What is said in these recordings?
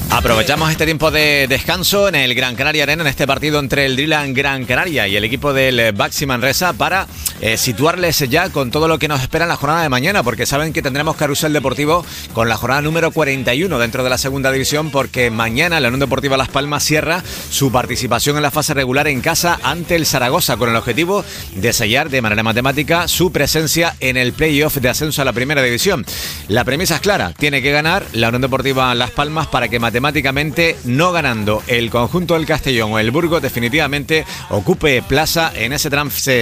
Aprovechamos este tiempo de descanso en el Gran Canaria Arena, en este partido entre el Driland Gran Canaria y el equipo del Baxi Manresa, para situarles ya con todo lo que nos espera en la jornada de mañana, porque saben que tendremos carrusel deportivo con la jornada número 41 dentro de la segunda división, porque mañana la Unión Deportiva Las Palmas cierra su participación en la fase regular en casa ante el Zaragoza, con el objetivo de sellar de manera matemática su presencia en el playoff de ascenso a la primera división. La premisa es clara: tiene que ganar la Unión Deportiva Las Palmas para que matemáticamente, no ganando el conjunto del Castellón o el Burgos, definitivamente ocupe plaza en ese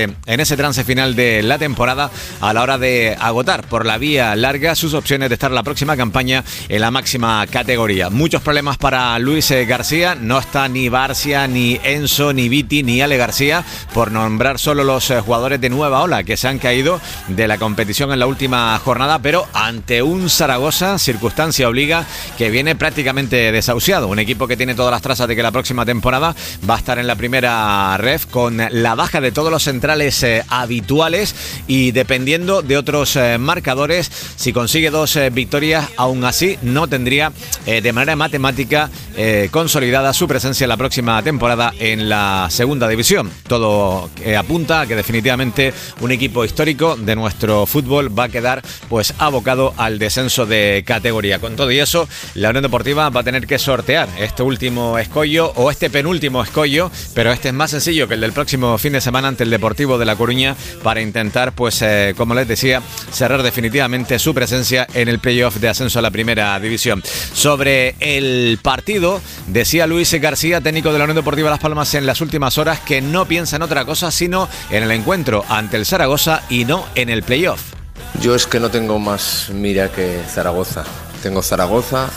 trance final de la temporada, a la hora de agotar por la vía larga sus opciones de estar la próxima campaña en la máxima categoría. Muchos problemas para Luis García, no está ni Barcia, ni Enzo, ni Viti, ni Ale García, por nombrar solo los jugadores de nueva ola que se han caído de la competición en la última jornada, pero ante un Zaragoza, circunstancia obliga, que viene prácticamente desahuciado, un equipo que tiene todas las trazas de que la próxima temporada va a estar en la primera ref, con la baja de todos los centrales habituales y dependiendo de otros marcadores. Si consigue 2 victorias, aún así no tendría de manera matemática consolidada su presencia en la próxima temporada en la segunda división. Todo apunta a que definitivamente un equipo histórico de nuestro fútbol va a quedar pues abocado al descenso de categoría. Con todo y eso, la Unión Deportiva va a tener que sortear este último escollo, o este penúltimo escollo, pero este es más sencillo que el del próximo fin de semana ante el Deportivo de La Coruña, para intentar, pues como les decía, cerrar definitivamente su presencia en el playoff de ascenso a la primera división. Sobre el partido, decía Luis García, técnico de la Unión Deportiva Las Palmas, en las últimas horas, que no piensa en otra cosa sino en el encuentro ante el Zaragoza y no en el playoff. Yo es que no tengo más mira que Zaragoza. Tengo Zaragoza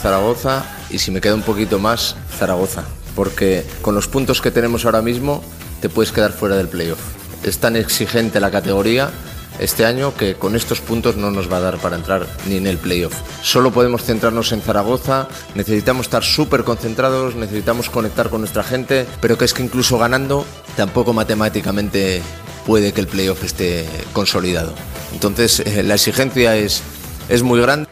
y si me queda un poquito más, Zaragoza. Porque con los puntos que tenemos ahora mismo te puedes quedar fuera del playoff. Es tan exigente la categoría este año que con estos puntos no nos va a dar para entrar ni en el playoff. Solo podemos centrarnos en Zaragoza, necesitamos estar súper concentrados, necesitamos conectar con nuestra gente, pero que es que incluso ganando tampoco matemáticamente puede que el playoff esté consolidado. Entonces la exigencia es muy grande.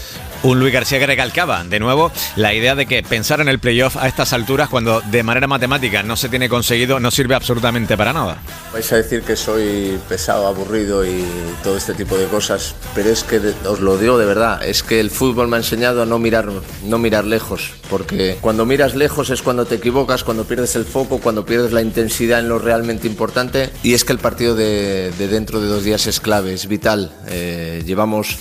Un Luis García que recalcaba de nuevo la idea de que pensar en el playoff a estas alturas, cuando de manera matemática no se tiene conseguido, no sirve absolutamente para nada. Vais a decir que soy pesado, aburrido y todo este tipo de cosas, pero es que os lo digo de verdad, es que el fútbol me ha enseñado a no mirar lejos, porque cuando miras lejos es cuando te equivocas, cuando pierdes el foco, cuando pierdes la intensidad en lo realmente importante, y es que el partido de dentro de 2 días es clave, es vital. Llevamos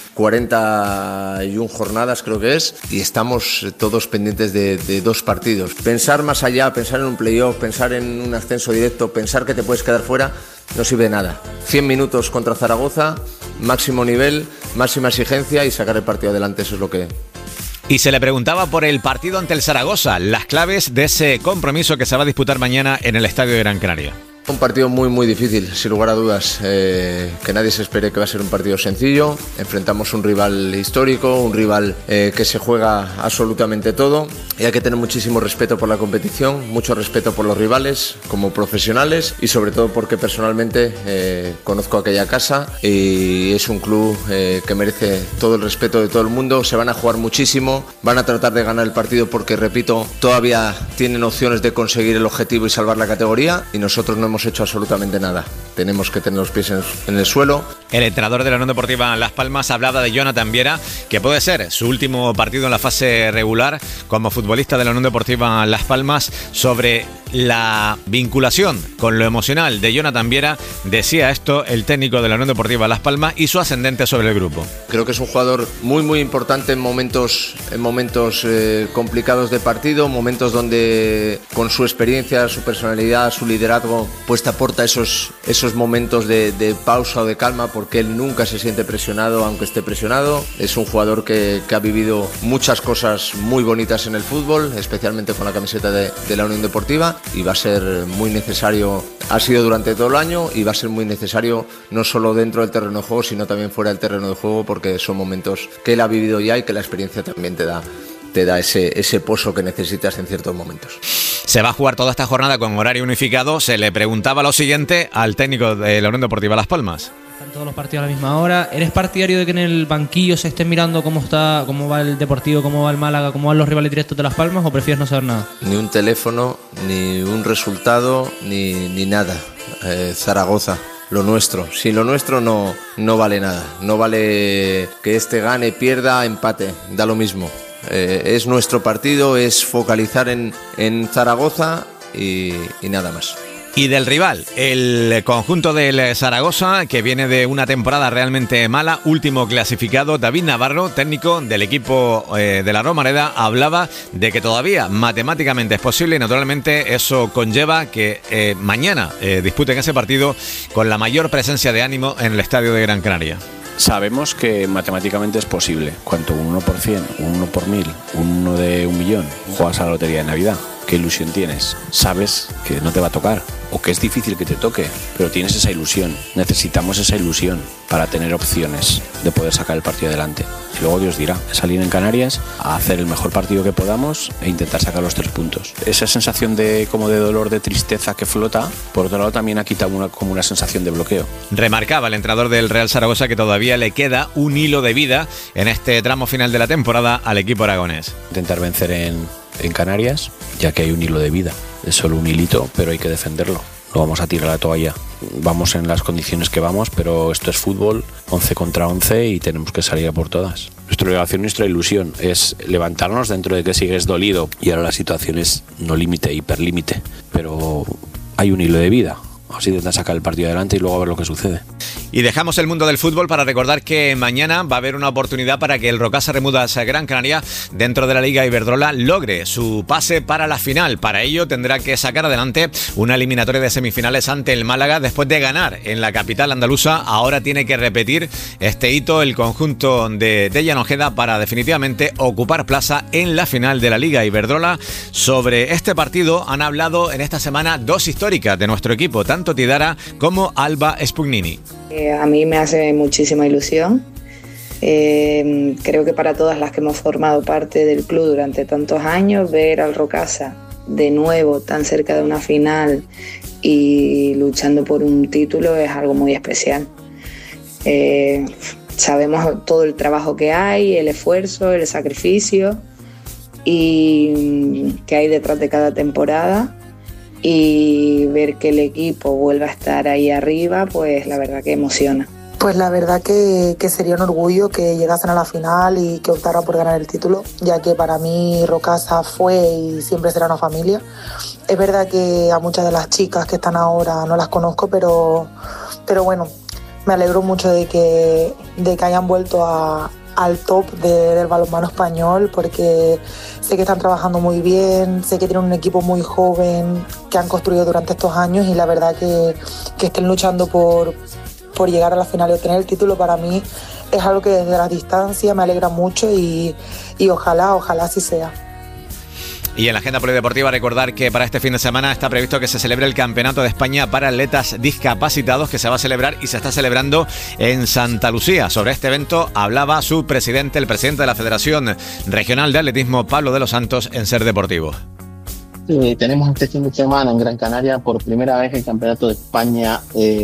41 jornadas, creo que es, y estamos todos pendientes de 2 partidos. Pensar más allá, pensar en un playoff, pensar en un ascenso directo, pensar que te puedes quedar fuera, no sirve de nada. 100 minutos contra Zaragoza, máximo nivel, máxima exigencia y sacar el partido adelante, eso es lo que... Y se le preguntaba por el partido ante el Zaragoza, las claves de ese compromiso que se va a disputar mañana en el Estadio de Gran Canaria. Un partido muy difícil, sin lugar a dudas, que nadie se espere que va a ser un partido sencillo. Enfrentamos un rival histórico, un rival que se juega absolutamente todo, y hay que tener muchísimo respeto por la competición, mucho respeto por los rivales como profesionales, y sobre todo porque personalmente conozco aquella casa y es un club que merece todo el respeto de todo el mundo. Se van a jugar muchísimo, van a tratar de ganar el partido porque, repito, todavía tienen opciones de conseguir el objetivo y salvar la categoría, y nosotros no hemos hecho absolutamente nada. Tenemos que tener los pies en el suelo. El entrenador de la Unión Deportiva Las Palmas hablaba de Jonathan Viera, que puede ser su último partido en la fase regular como futbolista de la Unión Deportiva Las Palmas. Sobre la vinculación con lo emocional de Jonathan Viera, decía esto el técnico de la Unión Deportiva Las Palmas y su ascendente sobre el grupo. Creo que es un jugador muy importante en momentos complicados de partido, momentos donde con su experiencia, su personalidad, su liderazgo, pues te aporta esos momentos de pausa o de calma, porque él nunca se siente presionado, aunque esté presionado. Es un jugador que ha vivido muchas cosas muy bonitas en el fútbol, especialmente con la camiseta de la Unión Deportiva, y va a ser muy necesario, ha sido durante todo el año, y va a ser muy necesario no solo dentro del terreno de juego, sino también fuera del terreno de juego, porque son momentos que él ha vivido ya y que la experiencia también te da ese pozo que necesitas en ciertos momentos. Se va a jugar toda esta jornada con horario unificado. Se le preguntaba lo siguiente al técnico de la Unión Deportiva Las Palmas. Están todos los partidos a la misma hora. ¿Eres partidario de que en el banquillo se esté mirando cómo va el Deportivo, cómo va el Málaga, cómo van los rivales directos de Las Palmas, o prefieres no saber nada? Ni un teléfono, ni un resultado, ni nada. Zaragoza, lo nuestro. Sin lo nuestro no vale nada. No vale que este gane, pierda, empate. Da lo mismo. Es nuestro partido, es focalizar en Zaragoza y nada más. Y del rival, el conjunto del Zaragoza, que viene de una temporada realmente mala, último clasificado. David Navarro, técnico del equipo de la Romareda, hablaba de que todavía matemáticamente es posible y naturalmente eso conlleva que mañana disputen ese partido con la mayor presencia de ánimo en el estadio de Gran Canaria. Sabemos que matemáticamente es posible. ¿Cuánto? ¿Un 1 por 100? ¿Un 1 por 1000? ¿Un 1 de 1.000.000? ¿Juegas a la lotería de Navidad? ¿Qué ilusión tienes? Sabes que no te va a tocar o que es difícil que te toque, pero tienes esa ilusión. Necesitamos esa ilusión para tener opciones de poder sacar el partido adelante. Y luego Dios dirá, salir en Canarias a hacer el mejor partido que podamos e intentar sacar los 3 puntos. Esa sensación como de dolor, de tristeza que flota, por otro lado también ha quitado como una sensación de bloqueo. Remarcaba el entrenador del Real Zaragoza que todavía le queda un hilo de vida en este tramo final de la temporada al equipo aragonés. Intentar vencer en Canarias, ya que hay un hilo de vida. Es solo un hilito, pero hay que defenderlo. No vamos a tirar la toalla. Vamos en las condiciones que vamos, pero esto es fútbol, 11 contra 11 y tenemos que salir a por todas. Nuestra obligación, nuestra ilusión es levantarnos dentro de que sigues dolido y ahora la situación es no límite, hiperlímite, pero hay un hilo de vida. Así intentar sacar el partido adelante y luego a ver lo que sucede. Y dejamos el mundo del fútbol para recordar que mañana va a haber una oportunidad para que el Rocasa Remudas Gran Canaria, dentro de la Liga Iberdrola, logre su pase para la final. Para ello tendrá que sacar adelante una eliminatoria de semifinales ante el Málaga después de ganar en la capital andaluza. Ahora tiene que repetir este hito el conjunto de Dejan Ojeda para definitivamente ocupar plaza en la final de la Liga Iberdrola. Sobre este partido han hablado en esta semana dos históricas de nuestro equipo, tanto Tidara como Alba Spugnini. A mí me hace muchísima ilusión. Creo que para todas las que hemos formado parte del club durante tantos años, ver al Rocasa de nuevo tan cerca de una final y luchando por un título es algo muy especial. Sabemos todo el trabajo que hay, el esfuerzo, el sacrificio y que hay detrás de cada temporada. Y ver que el equipo vuelva a estar ahí arriba, pues la verdad que emociona. Pues la verdad que sería un orgullo que llegasen a la final y que optara por ganar el título, ya que para mí Rocasa fue y siempre será una familia. Es verdad que a muchas de las chicas que están ahora no las conozco, pero bueno, me alegro mucho de que hayan vuelto al top del balonmano español, porque sé que están trabajando muy bien, sé que tienen un equipo muy joven que han construido durante estos años y la verdad que estén luchando por llegar a la final y obtener el título para mí es algo que desde la distancia me alegra mucho y ojalá así sea. Y en la agenda polideportiva recordar que para este fin de semana está previsto que se celebre el Campeonato de España para atletas discapacitados, que se va a celebrar y se está celebrando en Santa Lucía. Sobre este evento hablaba su presidente, el presidente de la Federación Regional de Atletismo, Pablo de los Santos, en Ser Deportivo. Tenemos este fin de semana en Gran Canaria por primera vez el Campeonato de España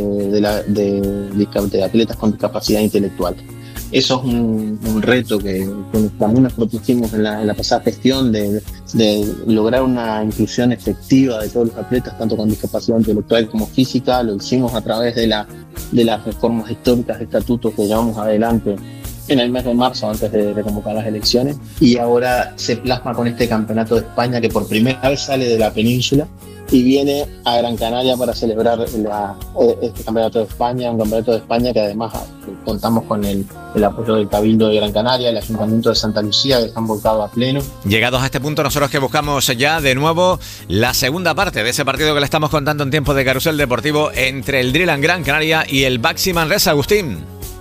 de atletas con discapacidad intelectual. Eso es un reto que también nos propusimos en la pasada gestión de lograr una inclusión efectiva de todos los atletas, tanto con discapacidad intelectual como física. Lo hicimos a través de las reformas históricas de estatutos que llevamos adelante en el mes de marzo antes de convocar las elecciones, y ahora se plasma con este Campeonato de España que por primera vez sale de la península y viene a Gran Canaria para celebrar este Campeonato de España, un Campeonato de España que además contamos con el apoyo del Cabildo de Gran Canaria, el Ayuntamiento de Santa Lucía, que están volcados a pleno. Llegados a este punto, nosotros que buscamos ya de nuevo la segunda parte de ese partido que le estamos contando en tiempo de carrusel deportivo entre el Drill Gran Canaria y el Baxi Manresa. Agustín.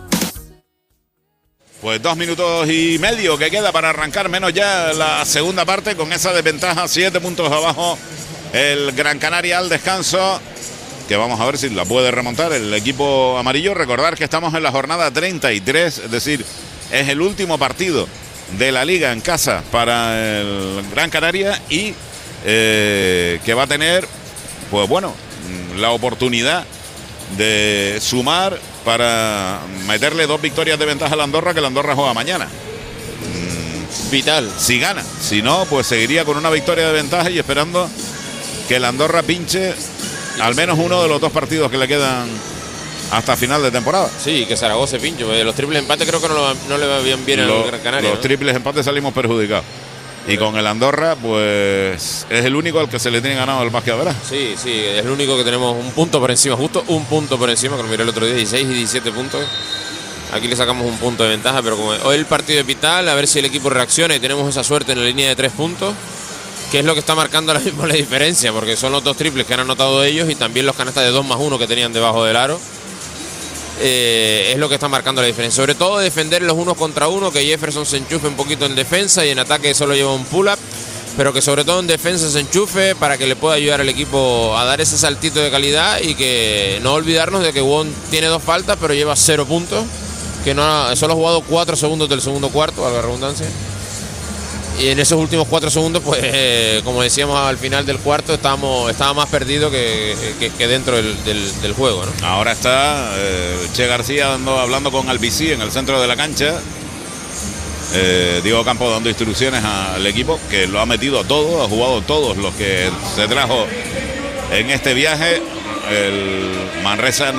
Pues 2 minutos y medio que queda para arrancar, menos ya la segunda parte, con esa desventaja, 7 puntos abajo el Gran Canaria al descanso, que vamos a ver si la puede remontar el equipo amarillo. Recordar que estamos en la jornada 33, es decir, es el último partido de la liga en casa para el Gran Canaria y que va a tener, pues bueno, la oportunidad de sumar para meterle 2 victorias de ventaja a la Andorra, que la Andorra juega mañana. Vital. Si gana. Si no, pues seguiría con una victoria de ventaja y esperando que la Andorra pinche al menos uno de los 2 partidos que le quedan hasta final de temporada. Sí, que Zaragoza pinche. Los triples empates creo que no le va bien al Gran Canaria. Los triples empates salimos perjudicados. Y con el Andorra, pues es el único al que se le tiene ganado el básquet, ¿verdad? Sí, es el único que tenemos un punto por encima, justo un punto por encima, que lo miré el otro día, 16 y 17 puntos. Aquí le sacamos un punto de ventaja, pero como hoy el partido es vital, a ver si el equipo reacciona y tenemos esa suerte en la línea de 3 puntos, que es lo que está marcando ahora mismo la diferencia, porque son los 2 triples que han anotado ellos y también los canastas de 2+1 que tenían debajo del aro. Es lo que está marcando la diferencia. Sobre todo defender los unos contra uno, que Jefferson se enchufe un poquito en defensa y en ataque solo lleva un pull-up, pero que sobre todo en defensa se enchufe para que le pueda ayudar al equipo a dar ese saltito de calidad y que no olvidarnos de que Won tiene 2 faltas, pero lleva 0 puntos, que solo ha jugado 4 segundos del segundo cuarto, valga la redundancia. Y en esos últimos 4 segundos, pues como decíamos al final del cuarto, estaba más perdido que dentro del juego, ¿no? Ahora está Che García hablando con Albicí en el centro de la cancha. Diego Campos dando instrucciones al equipo, que lo ha metido todo, ha jugado todos los que se trajo en este viaje. El Manresa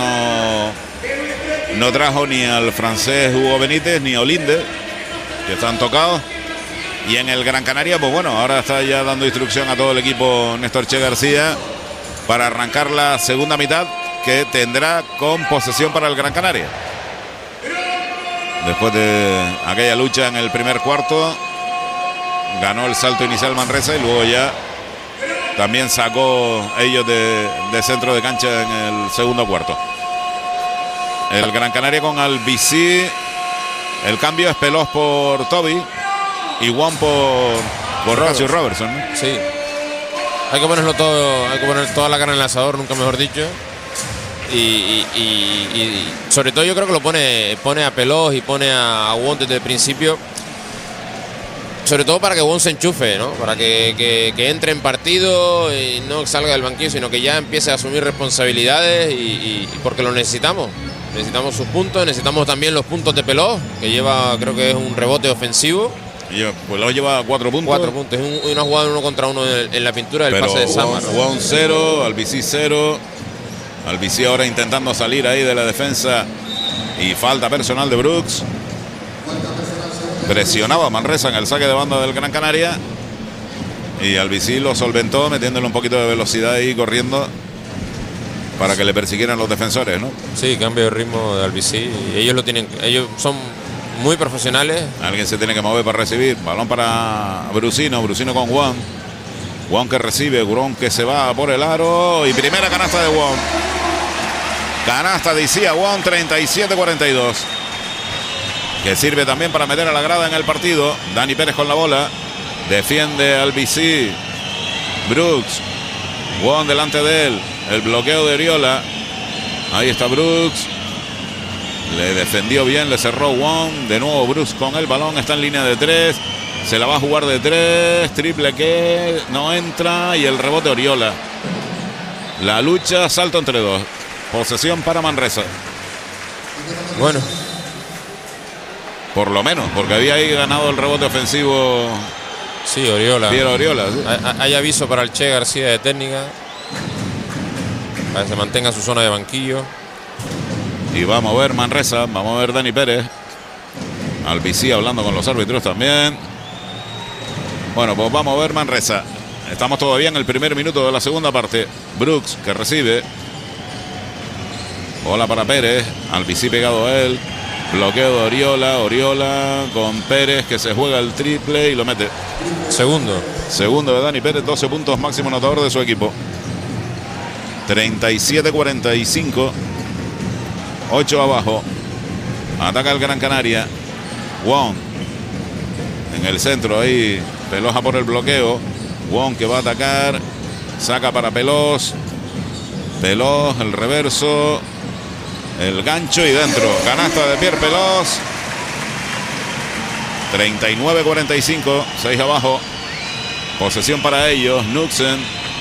no trajo ni al francés Hugo Benítez ni a Olinde, que están tocados. Y en el Gran Canaria, pues bueno, ahora está ya dando instrucción a todo el equipo Néstor Che García para arrancar la segunda mitad, que tendrá con posesión para el Gran Canaria. Después de aquella lucha en el primer cuarto, ganó el salto inicial Manresa y luego ya también sacó ellos de centro de cancha en el segundo cuarto. El Gran Canaria con Albicí. El cambio es Pelós por Toby y Won por Cassius Robertson, ¿no? Sí. Hay que ponerlo todo, hay que poner toda la carne en el asador, nunca mejor dicho. Y sobre todo yo creo que lo pone a Pelós y pone a Won desde el principio. Sobre todo para que Won se enchufe, ¿no? Para que entre en partido y no salga del banquillo, sino que ya empiece a asumir responsabilidades y porque lo necesitamos. Necesitamos sus puntos, necesitamos también los puntos de Pelós, que lleva, creo que es un rebote ofensivo. Pelós lleva 4 puntos. 4 puntos, es una jugada 1 contra 1 en la pintura del pase de Sama. Won 0, Albicí 0. Albicí ahora intentando salir ahí de la defensa y falta personal de Brooks. Presionaba a Manresa en el saque de banda del Gran Canaria y Albicí lo solventó metiéndole un poquito de velocidad ahí corriendo para que le persiguieran los defensores, ¿no? Sí, cambio de ritmo de Albicí. Ellos son muy profesionales. Alguien se tiene que mover para recibir. Balón para Brusino con Won. Won que recibe, Gurón que se va por el aro y primera canasta de Won. Canasta de Isia Won, 37-42. Que sirve también para meter a la grada en el partido. Dani Pérez con la bola. Defiende Albicí. Brooks. Won delante de él. El bloqueo de Oriola. Ahí está Brooks. Le defendió bien, le cerró Won. De nuevo Brooks con el balón. Está en línea de 3. Se la va a jugar de 3. Triple que no entra. Y el rebote Oriola. La lucha, salto entre 2. Posesión para Manresa. Bueno. Por lo menos, porque había ahí ganado el rebote ofensivo. Sí, Oriola. Piero Oriola. Sí. Hay aviso para el Che García de técnica. Para que se mantenga su zona de banquillo. Y va a mover Manresa, va a mover Dani Pérez. Albicí hablando con los árbitros también. Bueno, pues va a mover Manresa. Estamos todavía en el primer minuto de la segunda parte. Brooks que recibe. Bola para Pérez. Albicí pegado a él. Bloqueo de Oriola con Pérez que se juega el triple y lo mete. Segundo de Dani Pérez, 12 puntos, máximo anotador de su equipo. 37-45. 8 abajo. Ataca el Gran Canaria. Won en el centro ahí. Pelós por el bloqueo. Won que va a atacar. Saca para Pelós. Pelós, el reverso. El gancho y dentro. Canasta de Pierre Pelós. 39-45. 6 abajo. Posesión para ellos. Knudsen.